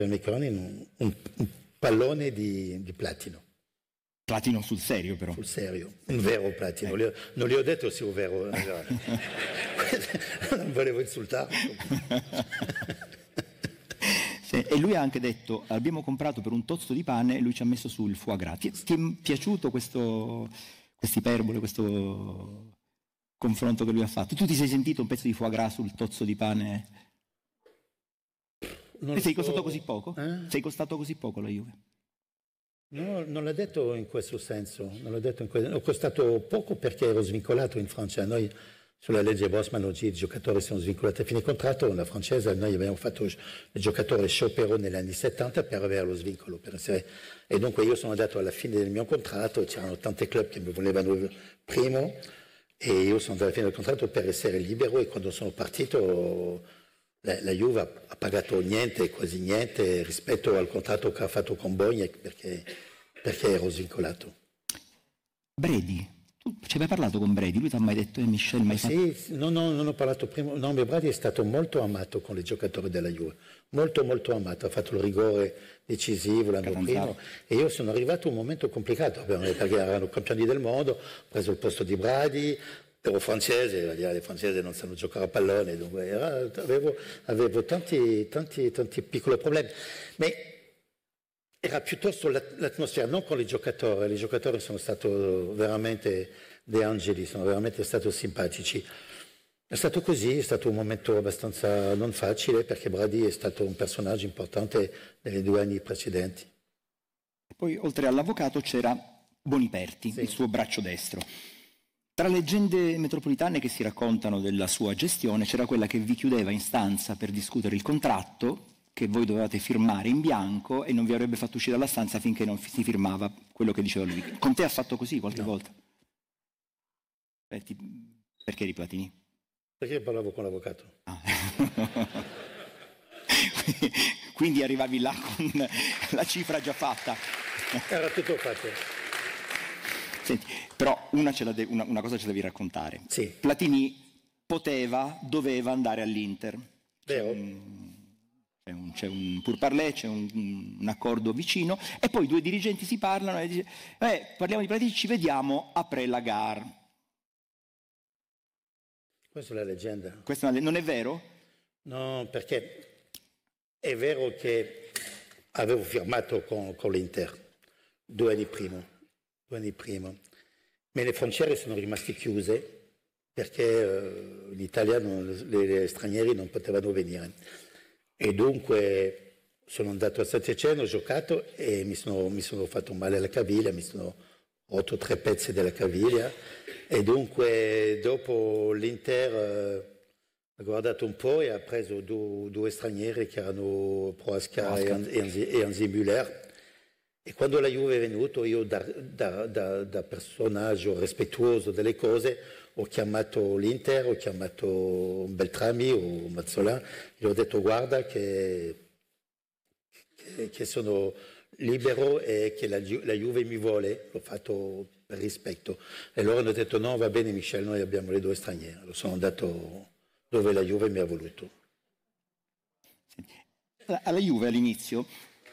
per Micheloni un pallone di platino. Platino sul serio, però. Sul serio, un vero platino. Non gli ho detto se un vero. Non volevo insultarlo. Sì, e lui ha anche detto: abbiamo comprato per un tozzo di pane e lui ci ha messo sul foie gras. Ti è piaciuto quest'iperbole, questo confronto che lui ha fatto? Tu ti sei sentito un pezzo di foie gras sul tozzo di pane? Sei costato così poco? Sei costato così poco la Juve? No, non l'ha detto in questo senso. Ho costato poco perché ero svincolato in Francia. Noi sulla legge Bosman oggi i giocatori sono svincolati a fine contratto. Nella francese noi abbiamo fatto il giocatore sciopero negli anni 70 per avere lo svincolo. E dunque io sono andato alla fine del mio contratto, c'erano tanti club che mi volevano primo e io sono andato alla fine del contratto per essere libero e quando sono partito la Juve ha pagato niente, quasi niente rispetto al contratto che ha fatto con Boniek perché ero svincolato. Brady, tu ci hai parlato con Brady? Lui ti ha mai detto Michel, mai fatto? Sì, non ho parlato prima. No, Brady è stato molto amato con i giocatori della Juve, molto molto amato, ha fatto il rigore decisivo l'anno prima e io sono arrivato a un momento complicato perché erano campioni del mondo, ho preso il posto di Brady. Ero francese, le francesi non sanno giocare a pallone, dunque avevo tanti piccoli problemi. Ma era piuttosto l'atmosfera, non con i giocatori sono stati veramente dei angeli, sono veramente stati simpatici. È stato così, è stato un momento abbastanza non facile perché Brady è stato un personaggio importante nei 2 anni precedenti. Poi oltre all'avvocato c'era Boniperti, il suo braccio destro. Tra leggende metropolitane che si raccontano della sua gestione c'era quella che vi chiudeva in stanza per discutere il contratto che voi dovevate firmare in bianco e non vi avrebbe fatto uscire dalla stanza finché non si firmava quello che diceva lui. Con te ha fatto così qualche volta? Perché eri Platini? Perché parlavo con l'avvocato. Quindi arrivavi là con la cifra già fatta. Era tutto fatto. Senti, però una cosa ce la devi raccontare. Sì. Platini doveva andare all'Inter. Vero. C'è un pourparlers, c'è un accordo vicino e poi 2 dirigenti si parlano e dice parliamo di Platini, ci vediamo après la gare. Questa è la leggenda. Non è vero? No, perché è vero che avevo firmato con l'Inter 2 anni prima, ma le frontiere sono rimaste chiuse perché in Italia gli stranieri non potevano venire. E dunque sono andato a Saint-Étienne, ho giocato e mi sono fatto male alla caviglia, mi sono rotto 3 pezzi della caviglia e dunque dopo l'Inter ha guardato un po' e ha preso 2 stranieri che erano Prohaska e Hansi Müller. E quando la Juve è venuto io da personaggio rispettoso delle cose ho chiamato l'Inter, ho chiamato Beltrami o Mazzola e ho detto guarda che sono libero e che la Juve mi vuole, l'ho fatto per rispetto. E loro hanno detto no va bene Michel, noi abbiamo le 2 straniere, lo sono andato dove la Juve mi ha voluto. Alla Juve all'inizio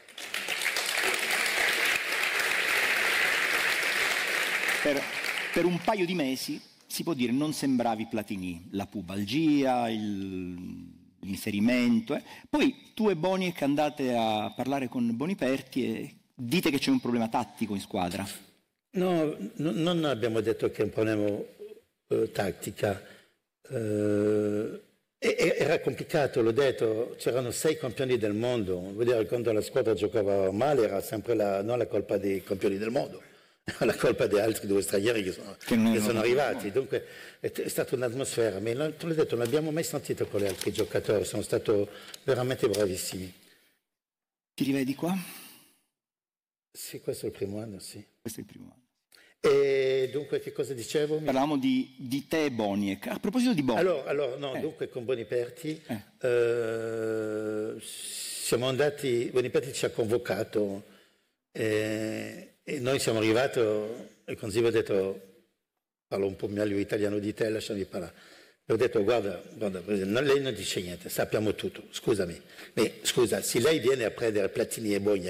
per un paio di mesi, si può dire, non sembravi Platini, la pubalgia, l'inserimento. Poi tu e Boniek andate a parlare con Boniperti e dite che c'è un problema tattico in squadra. No, non abbiamo detto che è un problema tattica. Era complicato, l'ho detto, c'erano 6 campioni del mondo. Vuol dire, quando la squadra giocava male era sempre non la colpa dei campioni del mondo. La colpa di altri 2 stranieri che sono arrivati, dunque è stata un'atmosfera, ma te l'ho detto, non l'abbiamo mai sentito con gli altri giocatori, sono stati veramente bravissimi. Ti rivedi qua? Sì, questo è il primo anno, sì. Questo è il primo anno. E dunque che cosa dicevo? Parlavamo di te e Boniek. A proposito di Boniek. Allora dunque con Boniperti siamo andati, Boniperti ci ha convocato e noi siamo arrivati e con Zivo ho detto parlo un po' meglio italiano di te, lasciami parlare. ho detto, guarda, lei non dice niente, sappiamo tutto, scusami. Scusa, se lei viene a prendere Platini e Bogna